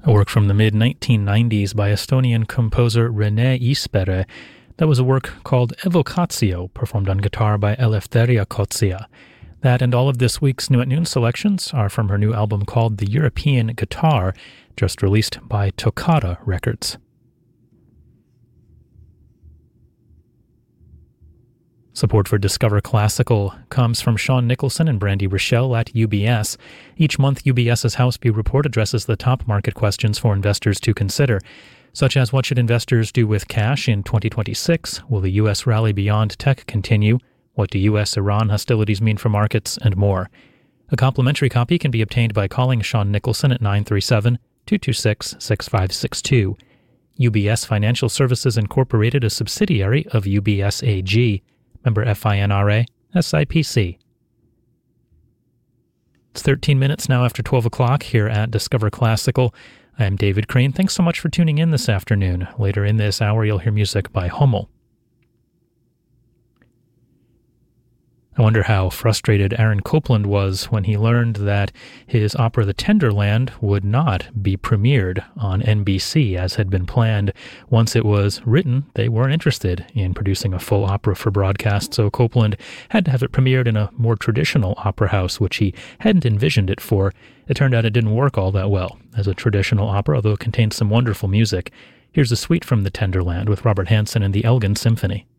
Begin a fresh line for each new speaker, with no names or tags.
A work from the mid-1990s by Estonian composer Rene Ispere. That was a work called Evocatio, performed on guitar by Eleftheria Kotsia. That and all of this week's New at Noon selections are from her new album called The European Guitar, just released by Toccata Records. Support for Discover Classical comes from Sean Nicholson and Brandy Rochelle at UBS. Each month, UBS's House View Report addresses the top market questions for investors to consider, such as what should investors do with cash in 2026? Will the U.S. rally beyond tech continue? What do U.S.-Iran hostilities mean for markets? And more. A complimentary copy can be obtained by calling Sean Nicholson at 937-226-6562. UBS Financial Services Incorporated, a subsidiary of UBS AG. Member FINRA, SIPC. It's 13 minutes now after 12 o'clock here at Discover Classical. I'm David Crane. Thanks so much for tuning in this afternoon. Later in this hour, you'll hear music by Hummel. I wonder how frustrated Aaron Copland was when he learned that his opera The Tenderland would not be premiered on NBC as had been planned. Once it was written, they weren't interested in producing a full opera for broadcast, so Copland had to have it premiered in a more traditional opera house, which he hadn't envisioned it for. It turned out it didn't work all that well as a traditional opera, although it contained some wonderful music. Here's a suite from The Tenderland with Robert Hansen and the Elgin Symphony.